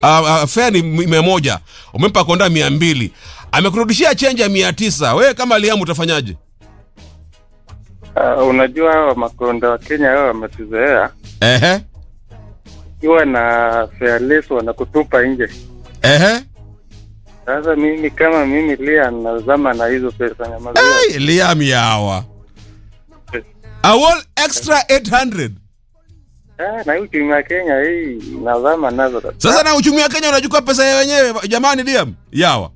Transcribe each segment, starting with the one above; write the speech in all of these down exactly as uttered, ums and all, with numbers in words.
uh, uh, fare ni mia moja, umempa konda mia mbili, amekurudishia change ya mia tisa. Wewe kama Liam utafanyaje? Uh, unajua hawa makonda wa Kenya hao wametuzoea. Ehe. Kiwa na fairless wanakutupa nje. Ehe. Sasa mimi kama mimi Liam nazama na hizo pesa ya maziwa. Hey, Liam yawa. A whole extra eight hundred. Ah, na uchumi wa Kenya hii nazama nazo. Sasa na uchumi wa Kenya unachukua pesa ya wenyewe jamani Liam? Yawa.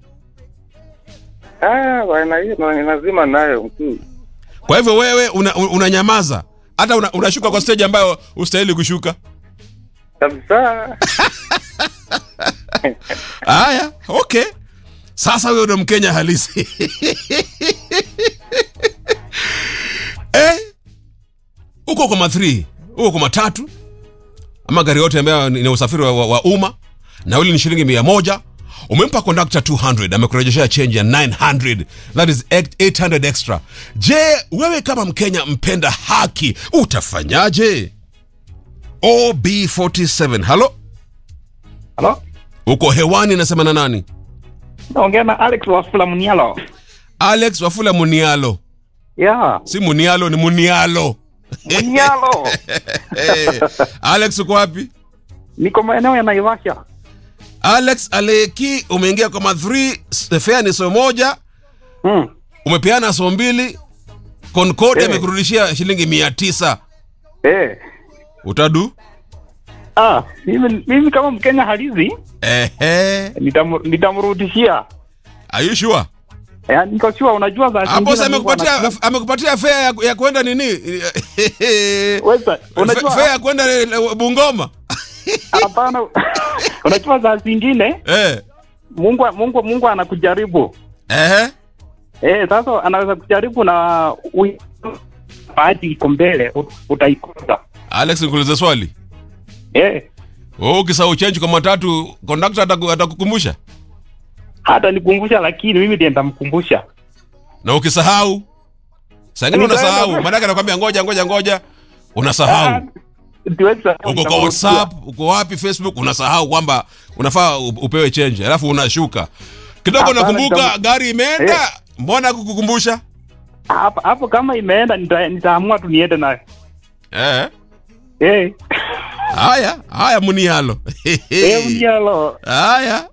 Ah, bwana hiyo lazima nayo mkuu. Kwa hivyo wewe unanyamaza. Una hata una, unashuka kwa stage ambayo ustahili kushuka. Kabisa. Haya, okay. Sasa wewe ndo Mkenya halisi. Eh? Uko kwa three, uko kwa tatu. Ama gari yote ambayo ni usafiri wa, wa, wa umma, na uli ni shilingi mia moja. Umempa conductor two hundred, amekurejeshea change ya nine hundred. That is eight hundred extra. Je, wewe kama Mkenya mpenda haki utafanyaje? O B forty-seven. Hello? Hello? Uko hewani, nasema na nani? Naongea na Alex Wafula Munialo. Alex Wafula Munialo. Yeah. Si Munialo, ni Munialo. Munialo. Hey, Alex uko wapi? Niko maeneo ya Naivasha. Alex Aleki, umeingia kwa three, fare ni so moja. Mm. Umepeana so mbili. Concorde amekurudishia hey. shilingi mia tisa. Eh. Hey. Utadu? Ah, mimi mimi kama Mkenya halisi, eh eh, nitam nitamrudishia. Are you sure? Eh, niko sure. Unajua za hapo sasa amekupatia amekupatia fare ya, ya kwenda nini? Wewe unajua fare ya kwenda Bungoma? Hapana. Unajua za zingine? Eh. Mungu Mungu Mungu anakujaribu. Eh. Eh, sasa anaweza kujaribu na bahati iko mbele utaikosa. Alex, nikuulize swali. Eh. Oh, ukisahau change kwa matatu, conductor atakukumbusha? Hata nikukumbusha, lakini mimi ndiye nitamkumbusha. Na ukisahau? Sasa unasahau, maana anakuambia ngoja ngoja ngoja, unasahau. Uko kwa WhatsApp, uko wapi, Facebook, unasahau kwamba unafaa upewe change, alafu unashuka. Kidogo nakumbuka gari imeenda, eh. Mbona kukukumbusha? Hapo hapo kama imeenda nitaamua tu niende nayo. Eh. Eh. Haya, haya Munialo. Eh, Munialo. Haya.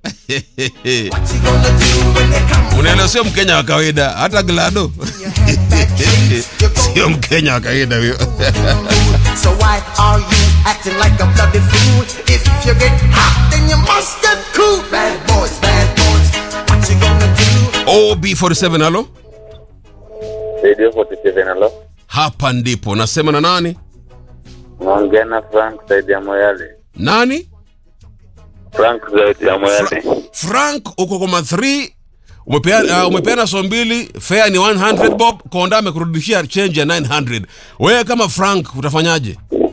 Munialo sio Mkenya wa kawaida, hata Glado. Sio Mkenya wa kawaida huyo. So why are you acting like a bloody fool? If you get hot, then you must get cool. Bad boys, bad boys, what you gonna do? O B forty-seven, hello? Radio forty-seven, hello? Hapa ndipo, nasema na nani? Naongea na Frank Saidi ya Moyale. Nani? Frank Saidi ya Moyale. Fra- Frank, uko kwa three, umepeana uh, umepeana so mbili, fare ni one hundred bob, konda amekurudishia change ya nine hundred. Wewe kama Frank utafanyaje?